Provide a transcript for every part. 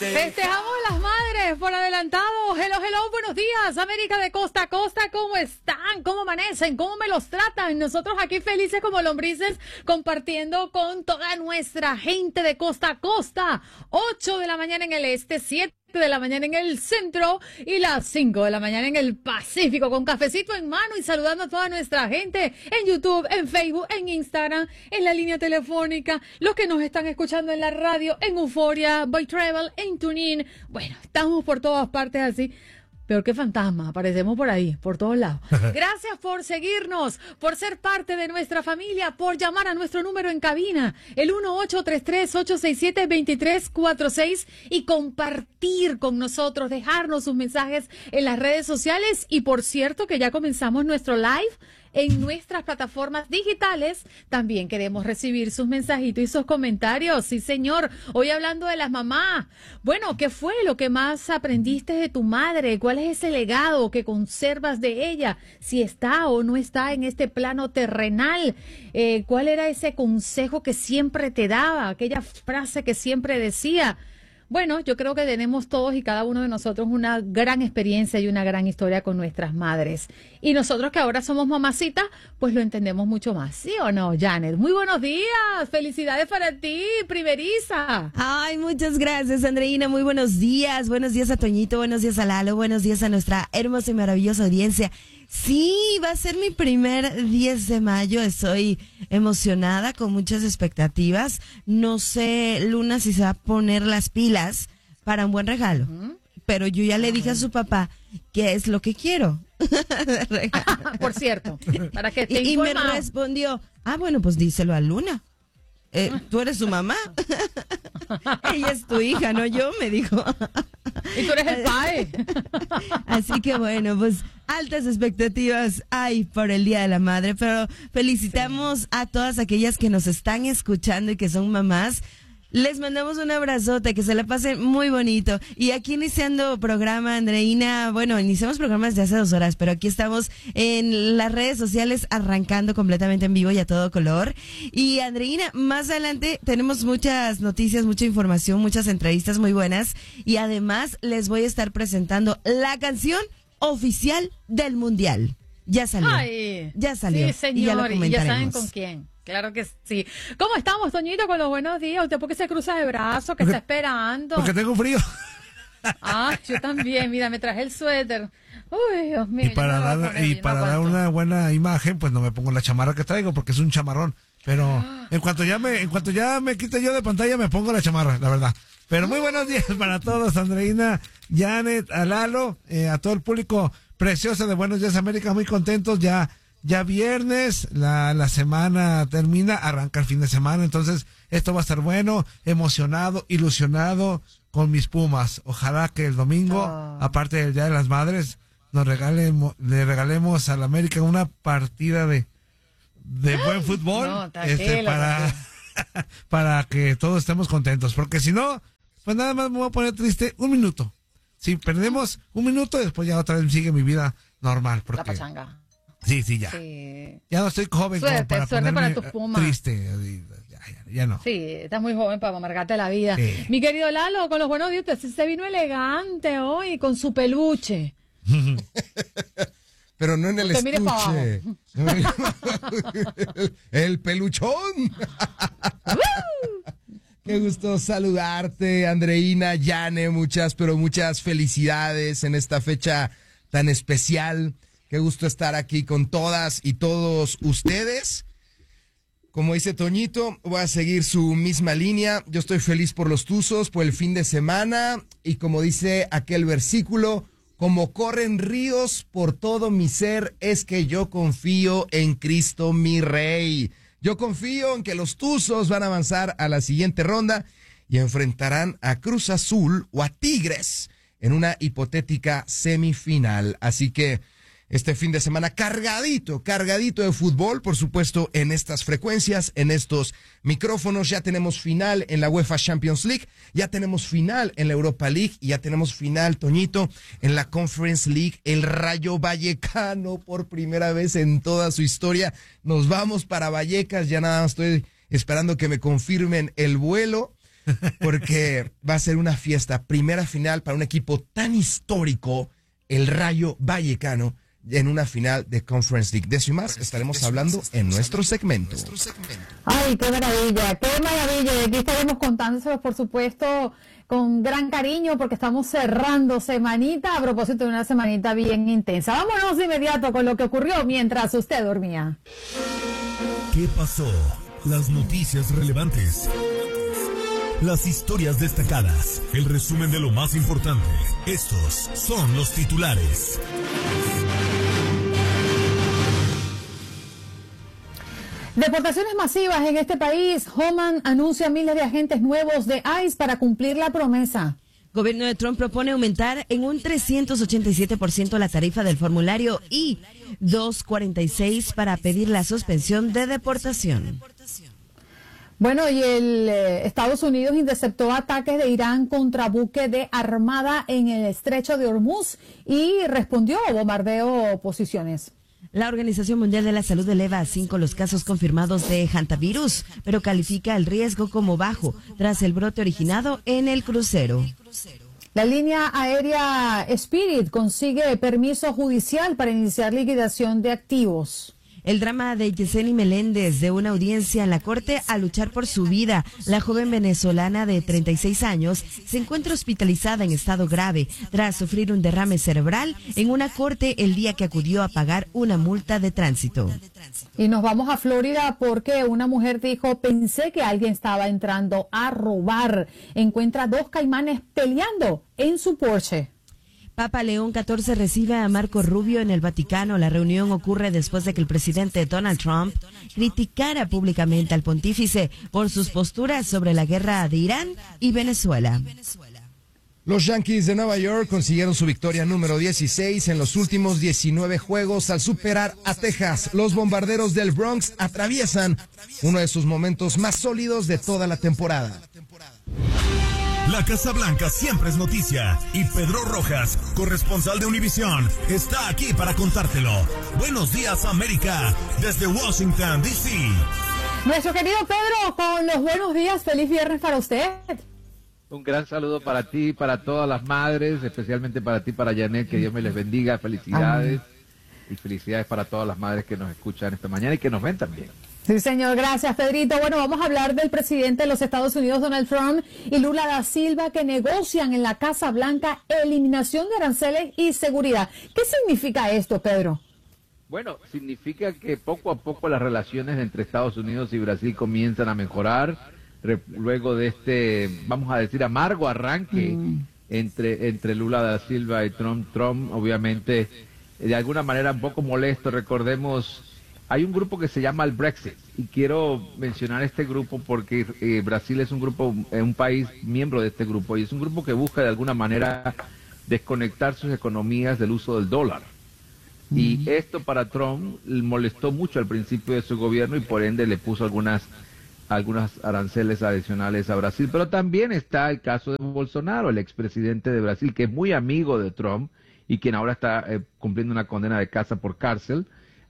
Festejamos las madres por adelantado. Hello, hello, buenos días, América de costa a costa. ¿Cómo están? ¿Cómo amanecen? ¿Cómo me los tratan? Nosotros aquí felices como lombrices, compartiendo con toda nuestra gente de costa a costa. 8 de la mañana en el este, 7 de la mañana en el centro y las 5 de la mañana en el Pacífico, con cafecito en mano y saludando a toda nuestra gente en YouTube, en Facebook, en Instagram, en la línea telefónica, los que nos están escuchando en la radio, en Euforia, Boy Travel, en TuneIn. Bueno, estamos por todas partes así. Peor que fantasma, aparecemos por ahí, por todos lados. Gracias por seguirnos, por ser parte de nuestra familia, por llamar a nuestro número en cabina, el 1833-867-2346, y compartir con nosotros, dejarnos sus mensajes en las redes sociales. Y por cierto que ya comenzamos nuestro live en nuestras plataformas digitales. También queremos recibir sus mensajitos y sus comentarios. Sí, señor. Hoy hablando de las mamás. Bueno, ¿qué fue lo que más aprendiste de tu madre? ¿Cuál es ese legado que conservas de ella? Si está o no está en este plano terrenal. ¿Cuál era ese consejo que siempre te daba? Aquella frase que siempre decía. Bueno, yo creo que tenemos todos y cada uno de nosotros una gran experiencia y una gran historia con nuestras madres. Y nosotros que ahora somos mamacitas, pues lo entendemos mucho más. ¿Sí o no, Janet? Muy buenos días. Felicidades para ti, primeriza. Ay, muchas gracias, Andreina. Muy buenos días. Buenos días a Toñito, buenos días a Lalo, buenos días a nuestra hermosa y maravillosa audiencia. Sí, va a ser mi primer 10 de mayo. Estoy emocionada, con muchas expectativas. No sé, Luna, si se va a poner las pilas para un buen regalo. Pero yo ya le dije a su papá qué es lo que quiero. Por cierto, para que te y me respondió, bueno, pues díselo a Luna. Tú eres su mamá. Ella es tu hija, no yo, me dijo. Y tú eres el padre. Así que bueno, pues altas expectativas hay por el Día de la Madre, pero felicitamos a todas aquellas que nos están escuchando y que son mamás. Les mandamos un abrazote, que se la pasen muy bonito. Y aquí iniciando programa, Andreina, bueno, iniciamos programas de hace 2 horas, pero aquí estamos en las redes sociales arrancando completamente en vivo y a todo color. Y Andreina, más adelante tenemos muchas noticias, mucha información, muchas entrevistas muy buenas. Y además les voy a estar presentando la canción oficial del Mundial. Ya salió. Ay, ya salió. Sí, señor, y ya lo comentaremos. Y ya saben con quién. Claro que sí. ¿Cómo estamos, Toñito, con los buenos días? ¿Usted por qué se cruza de brazos? ¿Qué está esperando? Porque tengo frío. Yo también. Mira, me traje el suéter. Uy, Dios mío. Y para dar una buena imagen, pues no me pongo la chamarra que traigo porque es un chamarrón. Pero en cuanto ya me quite yo de pantalla, me pongo la chamarra, la verdad. Pero muy buenos días para todos, Andreina, Janet, a Lalo, a todo el público precioso de Buenos Días América, muy contentos. Ya viernes, la semana termina, arranca el fin de semana, entonces esto va a estar bueno, emocionado, ilusionado con mis Pumas. Ojalá que el domingo, aparte del Día de las Madres, le regalemos a la América una partida de buen fútbol, para que todos estemos contentos, porque si no, pues nada más me voy a poner triste 1 minuto. Si perdemos 1 minuto, después ya otra vez sigue mi vida normal. Porque... La pachanga. Sí, ya. Sí. Ya no estoy joven como para ponerme para tus Pumas. Triste. Ya no. Sí, estás muy joven para amargarte la vida. Sí. Mi querido Lalo, con los buenos días, usted se vino elegante hoy con su peluche. Pero no en el Usted estuche. El peluchón. Qué gusto saludarte, Andreina, Yane, muchas felicidades en esta fecha tan especial. Qué gusto estar aquí con todas y todos ustedes. Como dice Toñito, voy a seguir su misma línea. Yo estoy feliz por los Tuzos, por el fin de semana. Y como dice aquel versículo, como corren ríos por todo mi ser, es que yo confío en Cristo mi Rey. Yo confío en que los Tuzos van a avanzar a la siguiente ronda y enfrentarán a Cruz Azul o a Tigres en una hipotética semifinal. Así que este fin de semana cargadito de fútbol, por supuesto, en estas frecuencias, en estos micrófonos. Ya tenemos final en la UEFA Champions League, ya tenemos final en la Europa League y ya tenemos final, Toñito, en la Conference League. El Rayo Vallecano, por primera vez en toda su historia, nos vamos para Vallecas. Ya nada más estoy esperando que me confirmen el vuelo. porque va a ser una fiesta, primera final para un equipo tan histórico, el Rayo Vallecano, en una final de Conference League. De eso y más estaremos hablando en nuestro segmento. Ay, qué maravilla, qué maravilla. Y aquí estaremos contándoselos, por supuesto, con gran cariño, porque estamos cerrando semanita, a propósito de una semanita bien intensa. Vámonos de inmediato con lo que ocurrió mientras usted dormía. ¿Qué pasó? Las noticias relevantes. Las historias destacadas. El resumen de lo más importante. Estos son los titulares. Deportaciones masivas en este país. Homan anuncia miles de agentes nuevos de ICE para cumplir la promesa. Gobierno de Trump propone aumentar en un 387% la tarifa del formulario I 246 para pedir la suspensión de deportación. Bueno, y Estados Unidos interceptó ataques de Irán contra buque de armada en el estrecho de Hormuz y respondió a bombardeo posiciones. La Organización Mundial de la Salud eleva a 5 los casos confirmados de hantavirus, pero califica el riesgo como bajo tras el brote originado en el crucero. La línea aérea Spirit consigue permiso judicial para iniciar liquidación de activos. El drama de Yesenia Meléndez, de una audiencia en la corte a luchar por su vida. La joven venezolana de 36 años se encuentra hospitalizada en estado grave tras sufrir un derrame cerebral en una corte el día que acudió a pagar una multa de tránsito. Y nos vamos a Florida porque una mujer dijo: pensé que alguien estaba entrando a robar. Encuentra 2 caimanes peleando en su Porsche. Papa León XIV recibe a Marco Rubio en el Vaticano. La reunión ocurre después de que el presidente Donald Trump criticara públicamente al pontífice por sus posturas sobre la guerra de Irán y Venezuela. Los Yankees de Nueva York consiguieron su victoria número 16 en los últimos 19 juegos al superar a Texas. Los bombarderos del Bronx atraviesan uno de sus momentos más sólidos de toda la temporada. La Casa Blanca siempre es noticia y Pedro Rojas, corresponsal de Univisión, está aquí para contártelo. Buenos días, América, desde Washington, D.C. Nuestro querido Pedro, con los buenos días, feliz viernes para usted. Un gran saludo para ti, para todas las madres, especialmente para ti, para Janet, que Dios me les bendiga, felicidades. Amén. Y felicidades para todas las madres que nos escuchan esta mañana y que nos ven también. Sí, señor, gracias, Pedrito. Bueno, vamos a hablar del presidente de los Estados Unidos, Donald Trump, y Lula da Silva, que negocian en la Casa Blanca eliminación de aranceles y seguridad. ¿Qué significa esto, Pedro? Bueno, significa que poco a poco las relaciones entre Estados Unidos y Brasil comienzan a mejorar, luego de este, vamos a decir, amargo arranque entre Lula da Silva y Trump. Trump, obviamente, de alguna manera un poco molesto. Recordemos, hay un grupo que se llama el Brexit, y quiero mencionar este grupo porque Brasil es un grupo, un país miembro de este grupo, y es un grupo que busca de alguna manera desconectar sus economías del uso del dólar. Y esto para Trump molestó mucho al principio de su gobierno y por ende le puso algunas aranceles adicionales a Brasil. Pero también está el caso de Bolsonaro, el expresidente de Brasil, que es muy amigo de Trump y quien ahora está cumpliendo una condena de casa por cárcel.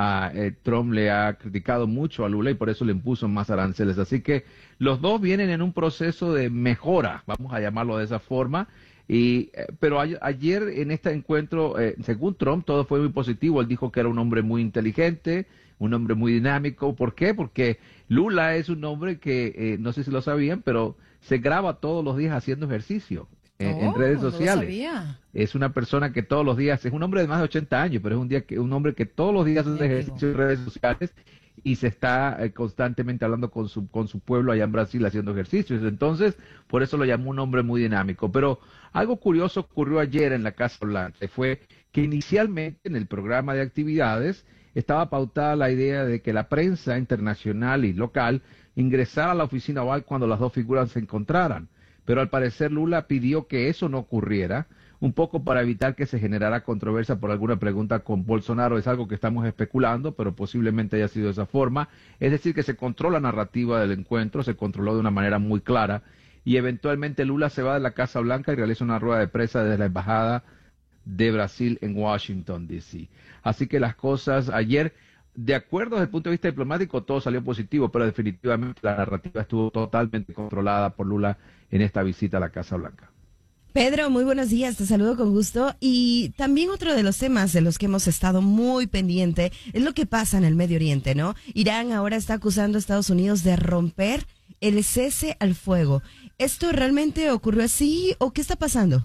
Trump le ha criticado mucho a Lula y por eso le impuso más aranceles. Así que los dos vienen en un proceso de mejora, vamos a llamarlo de esa forma. Pero ayer en este encuentro, según Trump, todo fue muy positivo. Él dijo que era un hombre muy inteligente, un hombre muy dinámico. ¿Por qué? Porque Lula es un hombre que, no sé si lo sabían, pero se graba todos los días haciendo ejercicio en redes sociales. No lo sabía. Es una persona que todos los días, es un hombre de más de 80 años, pero es un hombre que todos los días hace ejercicio en redes sociales y se está constantemente hablando con su pueblo allá en Brasil haciendo ejercicios. Entonces, por eso lo llamó un hombre muy dinámico. Pero algo curioso ocurrió ayer en la Casa Blanca, fue que inicialmente en el programa de actividades estaba pautada la idea de que la prensa internacional y local ingresara a la oficina oval cuando las dos figuras se encontraran. Pero al parecer Lula pidió que eso no ocurriera, un poco para evitar que se generara controversia por alguna pregunta con Bolsonaro. Es algo que estamos especulando, pero posiblemente haya sido de esa forma. Es decir, que se controla la narrativa del encuentro, se controló de una manera muy clara, y eventualmente Lula se va de la Casa Blanca y realiza una rueda de prensa desde la Embajada de Brasil en Washington, D.C. Así que las cosas, ayer de acuerdo desde el punto de vista diplomático, todo salió positivo, pero definitivamente la narrativa estuvo totalmente controlada por Lula en esta visita a la Casa Blanca. Pedro, muy buenos días, te saludo con gusto. Y también otro de los temas de los que hemos estado muy pendiente es lo que pasa en el Medio Oriente, ¿no? Irán ahora está acusando a Estados Unidos de romper el cese al fuego. ¿Esto realmente ocurrió así o qué está pasando?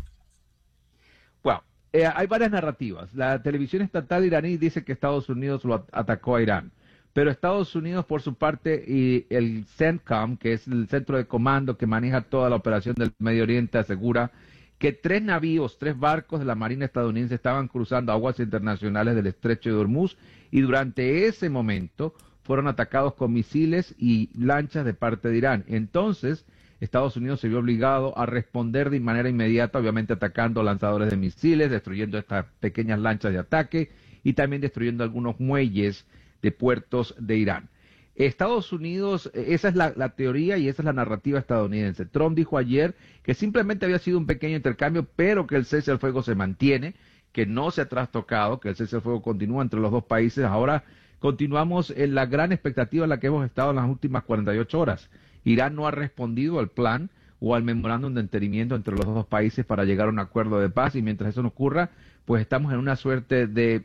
Bueno, hay varias narrativas. La televisión estatal iraní dice que Estados Unidos lo atacó a Irán, pero Estados Unidos, por su parte, y el CENTCOM, que es el centro de comando que maneja toda la operación del Medio Oriente, asegura que 3 barcos de la Marina estadounidense estaban cruzando aguas internacionales del Estrecho de Hormuz y durante ese momento fueron atacados con misiles y lanchas de parte de Irán. Entonces, Estados Unidos se vio obligado a responder de manera inmediata, obviamente atacando lanzadores de misiles, destruyendo estas pequeñas lanchas de ataque y también destruyendo algunos muelles de puertos de Irán. Estados Unidos, esa es la teoría y esa es la narrativa estadounidense. Trump dijo ayer que simplemente había sido un pequeño intercambio, pero que el cese al fuego se mantiene, que no se ha trastocado, que el cese al fuego continúa entre los dos países. Ahora continuamos en la gran expectativa en la que hemos estado en las últimas 48 horas. Irán no ha respondido al plan o al memorándum de entendimiento entre los dos países para llegar a un acuerdo de paz, y mientras eso no ocurra, pues estamos en una suerte de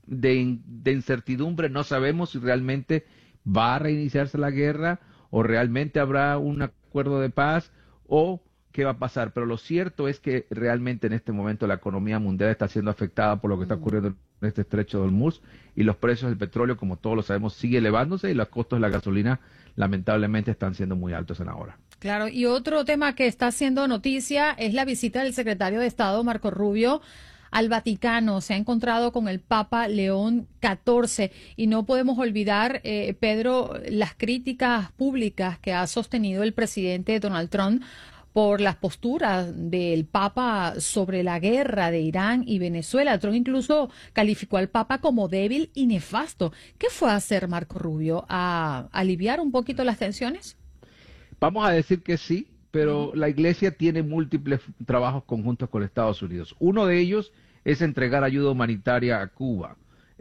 incertidumbre. No sabemos si realmente va a reiniciarse la guerra o realmente habrá un acuerdo de paz o qué va a pasar. Pero lo cierto es que realmente en este momento la economía mundial está siendo afectada por lo que está ocurriendo en este estrecho de Hormuz, y los precios del petróleo, como todos lo sabemos, sigue elevándose y los costos de la gasolina lamentablemente están siendo muy altos en la hora. Claro, y otro tema que está haciendo noticia es la visita del secretario de Estado, Marco Rubio, al Vaticano. Se ha encontrado con el Papa León XIV y no podemos olvidar, Pedro, las críticas públicas que ha sostenido el presidente Donald Trump por las posturas del Papa sobre la guerra de Irán y Venezuela. Trump incluso calificó al Papa como débil y nefasto. ¿Qué fue a hacer Marco Rubio? ¿A aliviar un poquito las tensiones? Vamos a decir que sí, pero la Iglesia tiene múltiples trabajos conjuntos con Estados Unidos. Uno de ellos es entregar ayuda humanitaria a Cuba.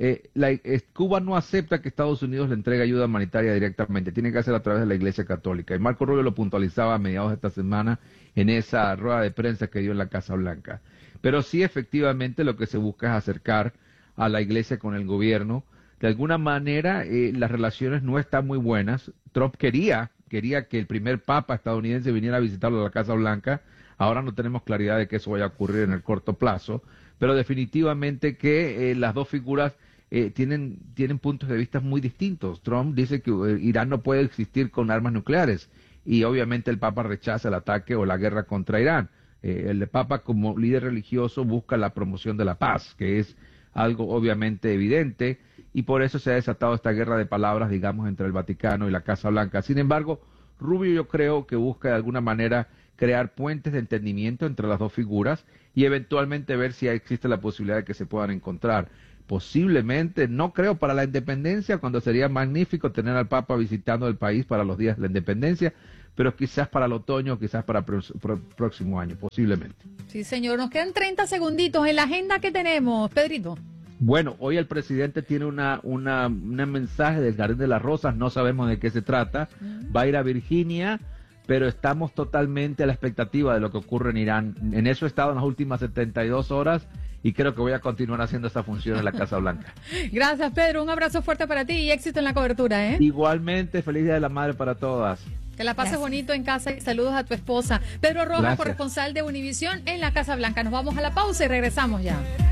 Cuba no acepta que Estados Unidos le entregue ayuda humanitaria directamente, tiene que hacerlo a través de la Iglesia Católica. Y Marco Rubio lo puntualizaba a mediados de esta semana en esa rueda de prensa que dio en la Casa Blanca. Pero sí, efectivamente, lo que se busca es acercar a la Iglesia con el gobierno. De alguna manera, las relaciones no están muy buenas. Trump quería que el primer papa estadounidense viniera a visitarlo a la Casa Blanca. Ahora no tenemos claridad de que eso vaya a ocurrir en el corto plazo, pero definitivamente que las dos figuras tienen puntos de vista muy distintos. Trump dice que Irán no puede existir con armas nucleares y obviamente el Papa rechaza el ataque o la guerra contra Irán. El Papa, como líder religioso, busca la promoción de la paz, que es algo obviamente evidente, y por eso se ha desatado esta guerra de palabras, digamos, entre el Vaticano y la Casa Blanca. Sin embargo, Rubio yo creo que busca de alguna manera crear puentes de entendimiento entre las dos figuras y eventualmente ver si existe la posibilidad de que se puedan encontrar. Posiblemente, no creo para la independencia, cuando sería magnífico tener al Papa visitando el país para los días de la independencia, pero quizás para el otoño, quizás para el próximo año, posiblemente. Sí, señor. Nos quedan 30 segunditos en la agenda que tenemos, Pedrito. Bueno, hoy el presidente tiene un mensaje del Jardín de las Rosas, no sabemos de qué se trata. Va a ir a Virginia, pero estamos totalmente a la expectativa de lo que ocurre en Irán. En eso he estado en las últimas 72 horas y creo que voy a continuar haciendo esta función en la Casa Blanca. Gracias, Pedro. Un abrazo fuerte para ti y éxito en la cobertura, ¿eh? Igualmente, feliz Día de la Madre para todas. Que la pases bonito en casa y saludos a tu esposa. Pedro Rojas, corresponsal de Univisión en la Casa Blanca. Nos vamos a la pausa y regresamos ya.